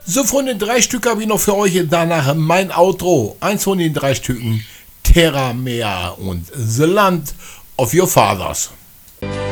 So, Freunde, 3 Stück habe ich noch für euch. Danach mein Outro. Eins von den 3 Stücken. Terra Mea und The Land of Your Fathers.